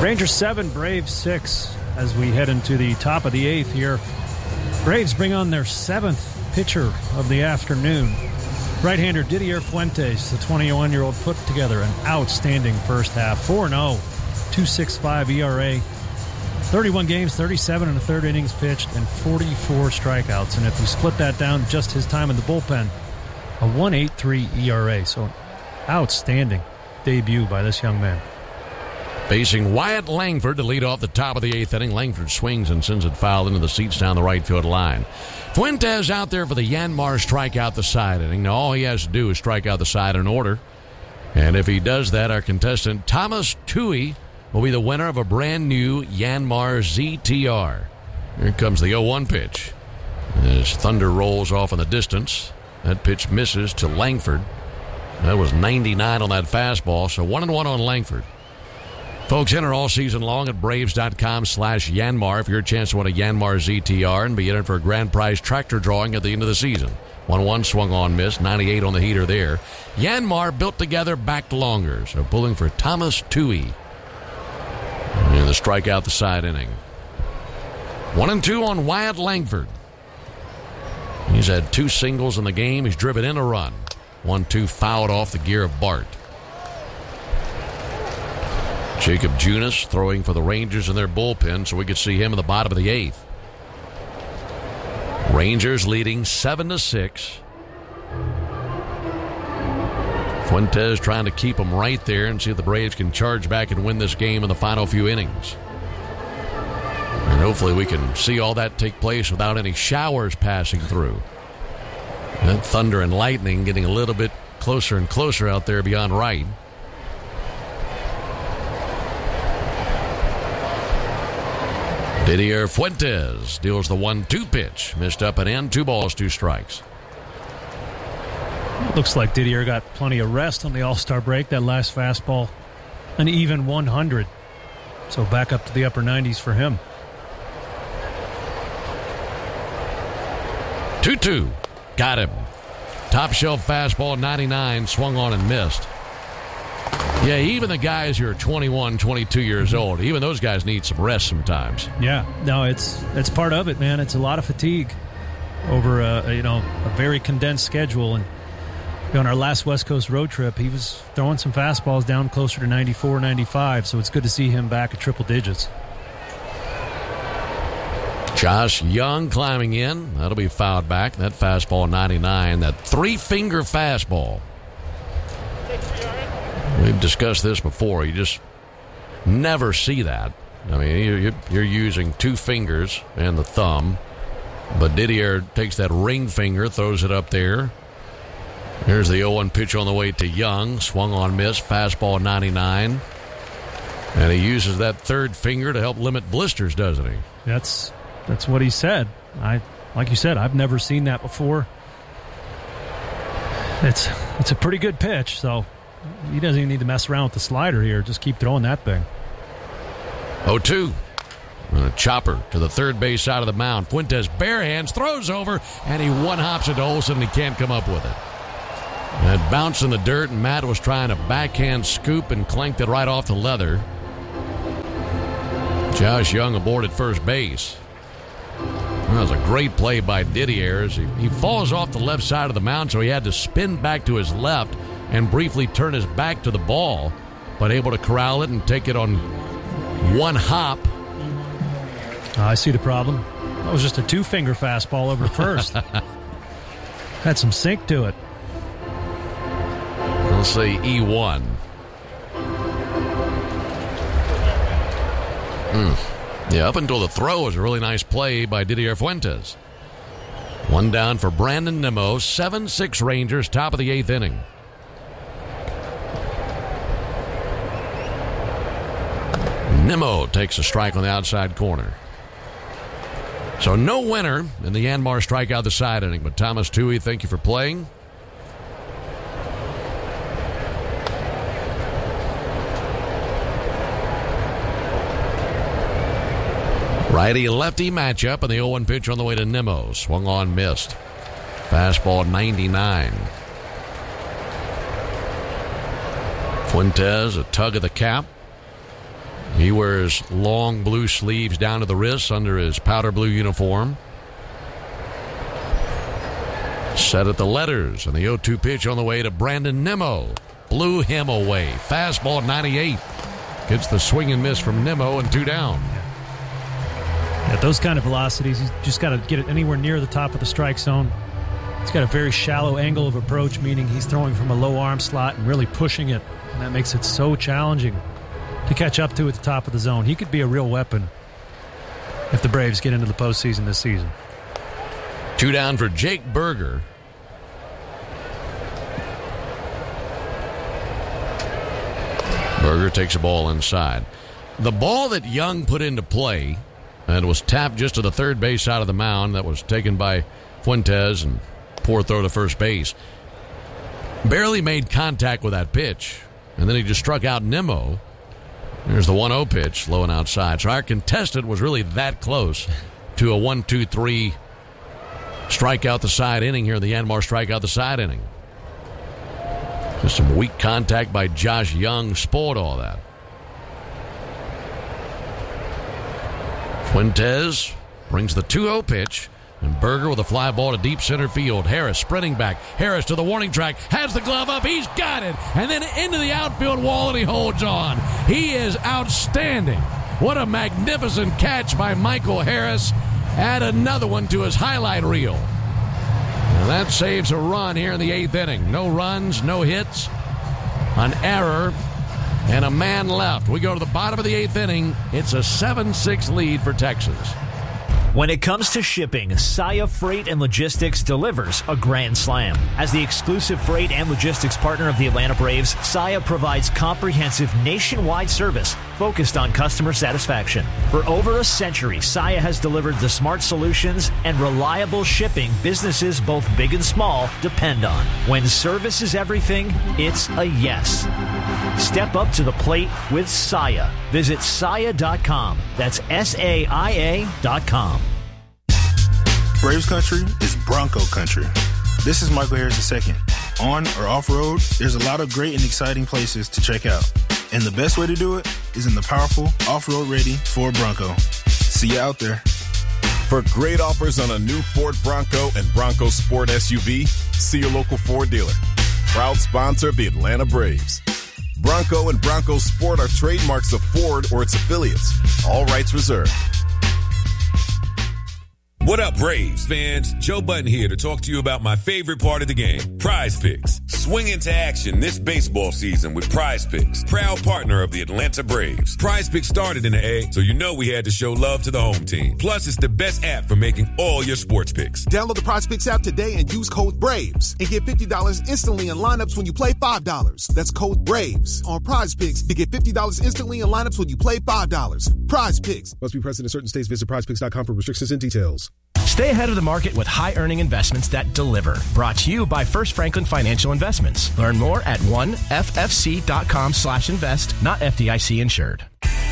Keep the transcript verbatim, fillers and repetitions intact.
Rangers seven, Braves six as we head into the top of the eighth here. Braves bring on their seventh pitcher of the afternoon. Right-hander Didier Fuentes, the twenty-one-year-old, put together an outstanding first half. four and oh, two point six five E R A. thirty-one games, thirty-seven and a third innings pitched, and forty-four strikeouts. And if you split that down just his time in the bullpen, a one point eight three E R A. So outstanding debut by this young man. Facing Wyatt Langford to lead off the top of the eighth inning. Langford swings and sends it foul into the seats down the right field line. Fuentes out there for the Yanmar strikeout the side inning. Now all he has to do is strike out the side in order. And if he does that, our contestant Thomas Tui will be the winner of a brand new Yanmar Z T R. Here comes the oh one pitch. As Thunder rolls off in the distance, that pitch misses to Langford. That was ninety-nine on that fastball, so one and one on Langford. Folks, enter all season long at Braves.com slash Yanmar for your chance to win a Yanmar Z T R and be entered for a grand prize tractor drawing at the end of the season. one one swung on, miss, ninety-eight on the heater there. Yanmar built together, backed longer, so pulling for Thomas Tui. And the strikeout the side inning. One and two on Wyatt Langford. He's had two singles in the game. He's driven in a run. one two fouled off the gear of Bart. Jacob Junis throwing for the Rangers in their bullpen, so we could see him in the bottom of the eighth. Rangers leading seven to six. Fuentes trying to keep them right there and see if the Braves can charge back and win this game in the final few innings. And hopefully we can see all that take place without any showers passing through. That thunder and lightning getting a little bit closer and closer out there beyond right. Didier Fuentes deals the one two pitch. Missed up and in. Two balls, two strikes. Looks like Didier got plenty of rest on the All-Star break. That last fastball, an even one hundred. So back up to the upper nineties for him. two two. Got him. Top shelf fastball, ninety-nine. Swung on and missed. Yeah, even the guys who are twenty-one, twenty-two years old, even those guys need some rest sometimes. Yeah, no, it's it's part of it, man. It's a lot of fatigue over a, you know, a very condensed schedule. And you know, on our last West Coast road trip, he was throwing some fastballs down closer to ninety-four, ninety-five, so it's good to see him back at triple digits. Josh Young climbing in. That'll be fouled back. That fastball, ninety-nine. That three-finger fastball. We've discussed this before. You just never see that. I mean, you're using two fingers and the thumb, but Didier takes that ring finger, throws it up there. Here's the oh one pitch on the way to Young. Swung on, miss. Fastball, ninety-nine. And he uses that third finger to help limit blisters, doesn't he? That's that's what he said. I like you said, I've never seen that before. It's it's a pretty good pitch, so he doesn't even need to mess around with the slider here. Just keep throwing that thing. oh two. A chopper to the third base side of the mound. Fuentes bare hands, throws over, and he one-hops it to Olsen, and he can't come up with it. And it bounced in the dirt, and Matt was trying to backhand scoop and clanked it right off the leather. Josh Young aboard at first base. That was a great play by Didier as he, he falls off the left side of the mound, so he had to spin back to his left and briefly turn his back to the ball, but able to corral it and take it on one hop. Uh, I see the problem. That was just a two-finger fastball over first. Had some sink to it. Let's say E one. Hmm. Yeah, up until the throw was a really nice play by Didier Fuentes. One down for Brandon Nimmo. seven six Rangers, top of the eighth inning. Nimmo takes a strike on the outside corner. So no winner in the Yanmar strikeout the side inning, but Thomas Tui, thank you for playing. Righty-lefty matchup, and the oh one pitch on the way to Nimmo. Swung on, missed. Fastball, ninety-nine. Fuentes, a tug of the cap. He wears long blue sleeves down to the wrists under his powder blue uniform. Set at the letters, and the oh two pitch on the way to Brandon Nimmo. Blew him away. Fastball ninety-eight. Gets the swing and miss from Nimmo, and two down. At those kind of velocities, you just got to get it anywhere near the top of the strike zone. He's got a very shallow angle of approach, meaning he's throwing from a low arm slot and really pushing it. And that makes it so challenging to catch up to at the top of the zone. He could be a real weapon if the Braves get into the postseason this season. Two down for Jake Burger. Burger takes a ball inside. The ball that Young put into play and was tapped just to the third base side of the mound, that was taken by Fuentes, and poor throw to first base. Barely made contact with that pitch, and then he just struck out Nimmo. There's the one oh pitch, low and outside. So our contestant was really that close to a one two three strikeout the side inning here in the Yanmar strikeout the side inning. Just some weak contact by Josh Young spoiled all that. Fuentes brings the two oh pitch, and Burger with a fly ball to deep center field. Harris sprinting back. Harris to the warning track. Has the glove up. He's got it. And then into the outfield wall, and he holds on. He is outstanding. What a magnificent catch by Michael Harris. Add another one to his highlight reel. And that saves a run here in the eighth inning. No runs, no hits, an error, and a man left. We go to the bottom of the eighth inning. It's a seven six lead for Texas. When it comes to shipping, Saia Freight and Logistics delivers a grand slam. As the exclusive freight and logistics partner of the Atlanta Braves, Saia provides comprehensive nationwide service focused on customer satisfaction. For over a century, Saia has delivered the smart solutions and reliable shipping businesses both big and small depend on. When service is everything, it's a yes. Step up to the plate with Saia. Visit Saia dot com. That's S A I A dot com. Braves country is Bronco country. This is Michael Harris the second. On or off-road, there's a lot of great and exciting places to check out. And the best way to do it is in the powerful, off-road ready Ford Bronco. See you out there. For great offers on a new Ford Bronco and Bronco Sport S U V, see your local Ford dealer. Proud sponsor of the Atlanta Braves. Bronco and Bronco Sport are trademarks of Ford or its affiliates. All rights reserved. What up, Braves fans? Joe Button here to talk to you about my favorite part of the game, Prize Picks. Swing into action this baseball season with Prize Picks, proud partner of the Atlanta Braves. Prize Picks started in the A, so you know we had to show love to the home team. Plus, it's the best app for making all your sports picks. Download the Prize Picks app today and use code BRAVES and get fifty dollars instantly in lineups when you play five dollars. That's code BRAVES on Prize Picks to get fifty dollars instantly in lineups when you play five dollars. Prize Picks. Must be present in certain states. Visit prize picks dot com for restrictions and details. Stay ahead of the market with high-earning investments that deliver. Brought to you by First Franklin Financial Investments. Learn more at one f f c dot com slash invest, not F D I C insured.